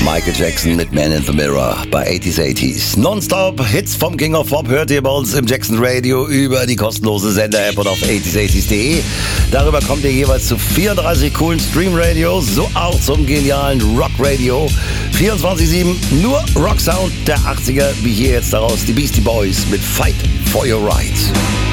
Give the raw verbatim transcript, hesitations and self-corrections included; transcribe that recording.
Michael Jackson mit Man in the Mirror bei eighties eighties. Nonstop Hits vom King of Pop hört ihr bei uns im Jackson Radio über die kostenlose Sender-App und auf eighties eighties punkt de. Darüber kommt ihr jeweils zu vierunddreißig coolen Stream-Radios, so auch zum genialen Rock-Radio. vierundzwanzig sieben nur Rock-Sound der achtziger, wie hier jetzt daraus die Beastie Boys mit Fight for Your Right.